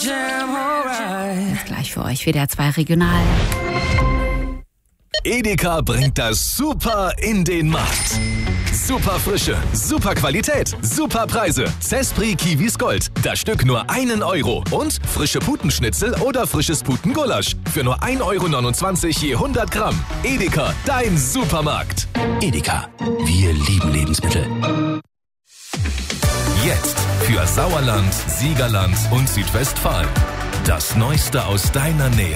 Jetzt gleich für euch WDR 2 Regional. Edeka bringt das Super in den Markt. Super Frische, super Qualität, super Preise. Zespri Kiwis Gold, das Stück nur 1 Euro. Und frische Putenschnitzel oder frisches Putengulasch für nur 1,29 Euro je 100 Gramm. Edeka, dein Supermarkt. Edeka, wir lieben Lebensmittel. Jetzt für Sauerland, Siegerland und Südwestfalen. Das Neueste aus deiner Nähe.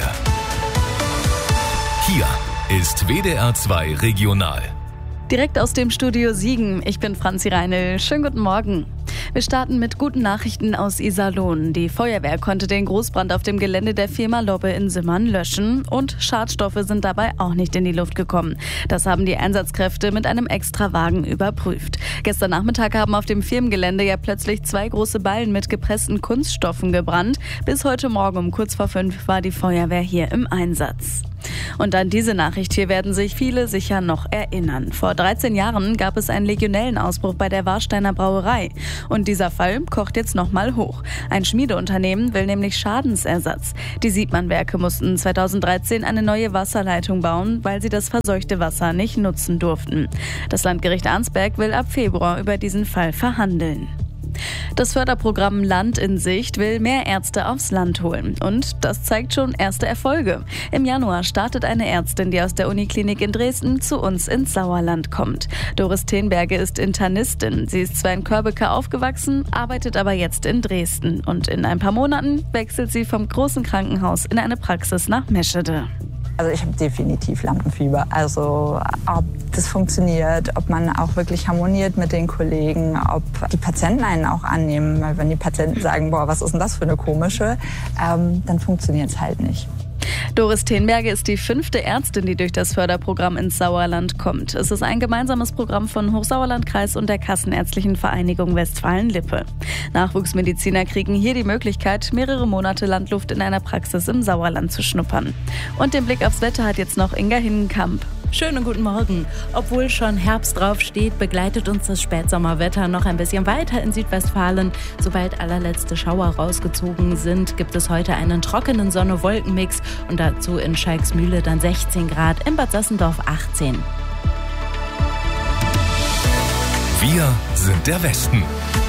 Hier ist WDR 2 Regional. Direkt aus dem Studio Siegen. Ich bin Franzi Reinl. Schönen guten Morgen. Wir starten mit guten Nachrichten aus Iserlohn. Die Feuerwehr konnte den Großbrand auf dem Gelände der Firma Lobbe in Simmern löschen und Schadstoffe sind dabei auch nicht in die Luft gekommen. Das haben die Einsatzkräfte mit einem Extrawagen überprüft. Gestern Nachmittag haben auf dem Firmengelände ja plötzlich 2 große Ballen mit gepressten Kunststoffen gebrannt. Bis heute Morgen um kurz vor 5 war die Feuerwehr hier im Einsatz. Und an diese Nachricht hier werden sich viele sicher noch erinnern. Vor 13 Jahren gab es einen Legionellenausbruch bei der Warsteiner Brauerei. Und dieser Fall kocht jetzt nochmal hoch. Ein Schmiedeunternehmen will nämlich Schadensersatz. Die Siebmann-Werke mussten 2013 eine neue Wasserleitung bauen, weil sie das verseuchte Wasser nicht nutzen durften. Das Landgericht Arnsberg will ab Februar über diesen Fall verhandeln. Das Förderprogramm Land in Sicht will mehr Ärzte aufs Land holen. Und das zeigt schon erste Erfolge. Im Januar startet eine Ärztin, die aus der Uniklinik in Dresden zu uns ins Sauerland kommt. Doris Tenberge ist Internistin. Sie ist zwar in Körbeke aufgewachsen, arbeitet aber jetzt in Dresden. Und in ein paar Monaten wechselt sie vom großen Krankenhaus in eine Praxis nach Meschede. Also ich habe definitiv Lampenfieber. Also ob das funktioniert, ob man auch wirklich harmoniert mit den Kollegen, ob die Patienten einen auch annehmen. Weil wenn die Patienten sagen, boah, was ist denn das für eine komische, dann funktioniert es halt nicht. Doris Tenberge ist die 5. Ärztin, die durch das Förderprogramm ins Sauerland kommt. Es ist ein gemeinsames Programm von Hochsauerlandkreis und der Kassenärztlichen Vereinigung Westfalen-Lippe. Nachwuchsmediziner kriegen hier die Möglichkeit, mehrere Monate Landluft in einer Praxis im Sauerland zu schnuppern. Und den Blick aufs Wetter hat jetzt noch Inga Hinnenkamp. Schönen guten Morgen. Obwohl schon Herbst draufsteht, begleitet uns das Spätsommerwetter noch ein bisschen weiter in Südwestfalen. Sobald allerletzte Schauer rausgezogen sind, gibt es heute einen trockenen Sonne-Wolken-Mix und dazu in Schalksmühle dann 16 Grad, in Bad Sassendorf 18. Wir sind der Westen.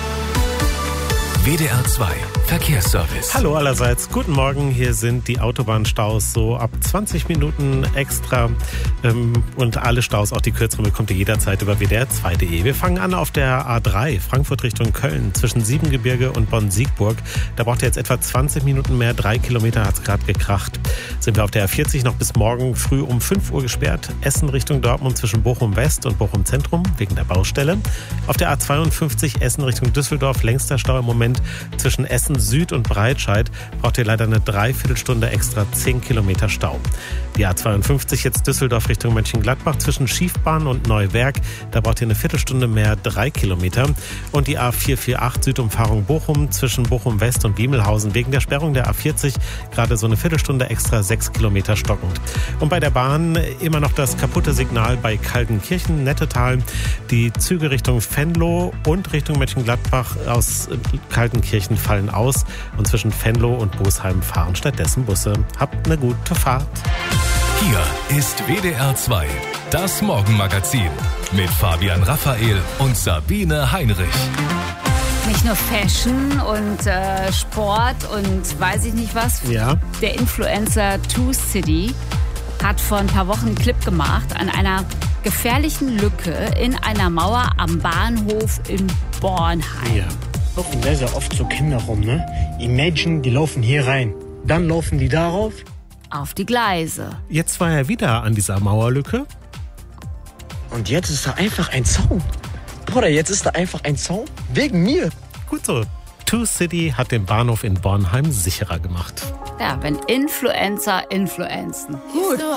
WDR 2 Verkehrsservice. Hallo allerseits, guten Morgen. Hier sind die Autobahnstaus so ab 20 Minuten extra. Und alle Staus, auch die kürzeren, bekommt ihr jederzeit über wdr2.de. Wir fangen an auf der A3, Frankfurt Richtung Köln, zwischen Siebengebirge und Bonn-Siegburg. Da braucht ihr jetzt etwa 20 Minuten mehr, 3 Kilometer hat es gerade gekracht. Sind wir auf der A40 noch bis morgen früh um 5 Uhr gesperrt. Essen Richtung Dortmund zwischen Bochum West und Bochum Zentrum wegen der Baustelle. Auf der A52 Essen Richtung Düsseldorf, längster Stau im Moment zwischen Essen Süd und Breitscheid, braucht ihr leider eine Dreiviertelstunde extra, 10 Kilometer Stau. Die A52 jetzt Düsseldorf Richtung Mönchengladbach zwischen Schiefbahn und Neuwerk, da braucht ihr eine Viertelstunde mehr, 3 Kilometer. Und die A448 Südumfahrung Bochum zwischen Bochum West und Wiemelhausen wegen der Sperrung der A40 gerade so eine Viertelstunde extra, 6 Kilometer stockend. Und bei der Bahn immer noch das kaputte Signal bei Kaltenkirchen, Nettetal. Die Züge Richtung Venlo und Richtung Mönchengladbach aus Kaltenkirchen fallen aus und zwischen Venlo und Bosheim fahren stattdessen Busse. Habt eine gute Fahrt. Hier ist WDR 2, das Morgenmagazin mit Fabian Raphael und Sabine Heinrich. Nicht nur Fashion und Sport und weiß ich nicht was. Ja. Der Influencer Two City hat vor ein paar Wochen einen Clip gemacht an einer gefährlichen Lücke in einer Mauer am Bahnhof in Bornheim. Ja. Laufen sehr, sehr oft so Kinder rum, ne? Imagine, die laufen hier rein. Dann laufen die darauf. Auf die Gleise. Jetzt war er wieder an dieser Mauerlücke. Und jetzt ist da einfach ein Zaun. Bruder, jetzt ist da einfach ein Zaun. Wegen mir. Gut so. Two City hat den Bahnhof in Bornheim sicherer gemacht. Ja, wenn Influencer influenzen. Gut.